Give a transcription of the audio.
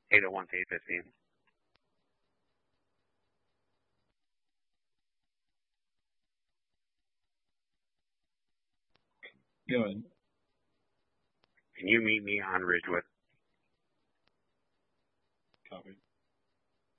801 to 815. Go ahead. Can you meet me on Ridgewood? Copy.